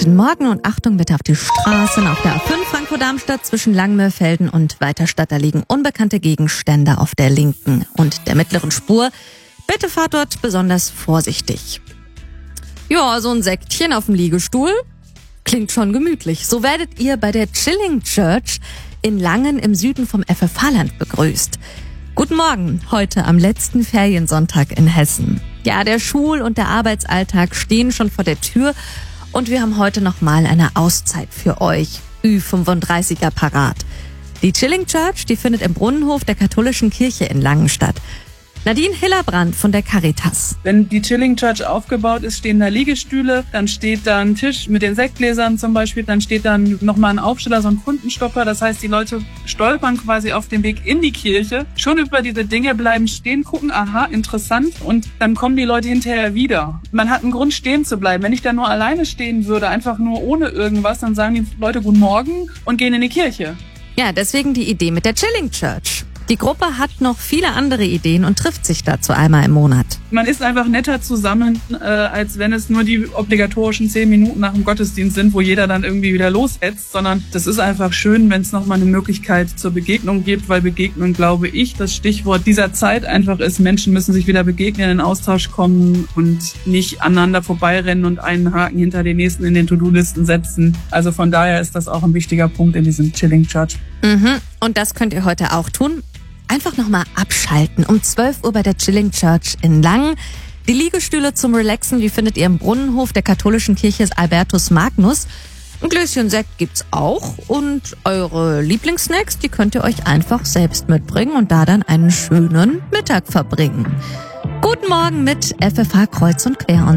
Guten Morgen und Achtung bitte auf die Straßen. Auf der A5 Frankfurt-Darmstadt zwischen Langmörfelden und Weiterstadt, da liegen unbekannte Gegenstände auf der linken und der mittleren Spur. Bitte fahrt dort besonders vorsichtig. Ja, so ein Säckchen auf dem Liegestuhl klingt schon gemütlich. So werdet ihr bei der Chilling Church in Langen im Süden vom FFH-Land begrüßt. Guten Morgen, heute am letzten Feriensonntag in Hessen. Ja, der Schul- und der Arbeitsalltag stehen schon vor der Tür und wir haben heute nochmal eine Auszeit für euch. Ü35er parat. Die Chilling Church, die findet im Brunnenhof der katholischen Kirche in Langen statt. Nadine Hillerbrand von der Caritas. Wenn die Chilling Church aufgebaut ist, stehen da Liegestühle, dann steht da ein Tisch mit den Sektgläsern zum Beispiel, dann steht dann nochmal ein Aufsteller, so ein Kundenstopper. Das heißt, die Leute stolpern quasi auf dem Weg in die Kirche, schon über diese Dinge, bleiben stehen, gucken, aha, interessant, und dann kommen die Leute hinterher wieder. Man hat einen Grund, stehen zu bleiben. Wenn ich da nur alleine stehen würde, einfach nur ohne irgendwas, dann sagen die Leute Guten Morgen und gehen in die Kirche. Ja, deswegen die Idee mit der Chilling Church. Die Gruppe hat noch viele andere Ideen und trifft sich dazu einmal im Monat. Man ist einfach netter zusammen, als wenn es nur die obligatorischen 10 Minuten nach dem Gottesdienst sind, wo jeder dann irgendwie wieder loshetzt, sondern das ist einfach schön, wenn es nochmal eine Möglichkeit zur Begegnung gibt, weil Begegnung, glaube ich, das Stichwort dieser Zeit einfach ist, Menschen müssen sich wieder begegnen, in den Austausch kommen und nicht aneinander vorbeirennen und einen Haken hinter den nächsten in den To-Do-Listen setzen. Also von daher ist das auch ein wichtiger Punkt in diesem Chilling Church. Und das könnt ihr heute auch tun. Einfach nochmal abschalten. Um 12 Uhr bei der Chilling Church in Langen. Die Liegestühle zum Relaxen, die findet ihr im Brunnenhof der katholischen Kirche Albertus Magnus. Ein Gläschen Sekt gibt's auch. Und eure Lieblingssnacks, die könnt ihr euch einfach selbst mitbringen und da dann einen schönen Mittag verbringen. Guten Morgen mit FFH Kreuz und Quer.